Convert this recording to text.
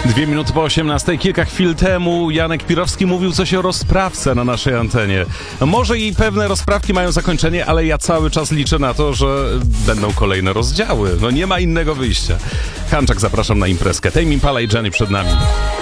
2 minuty po 18. Kilka chwil temu Janek Pirowski mówił coś o rozprawce na naszej antenie. Może i pewne rozprawki mają zakończenie, ale ja cały czas liczę na to, że będą kolejne rozdziały. No nie ma innego wyjścia. Hanczak, zapraszam na imprezkę. Tame Impala i Jenny przed nami.